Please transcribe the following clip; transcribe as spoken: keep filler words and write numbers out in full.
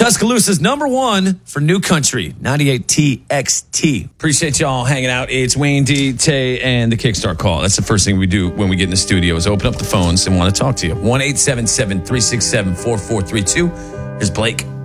Tuscaloosa's number one for New Country, ninety-eight T X T. Appreciate y'all hanging out. It's Wayne D, Tay, and the Kickstart Call. That's the first thing we do when we get in the studio is open up the phones and want to talk to you. one eight seven seven, three six seven, four four three two. Here's Blake.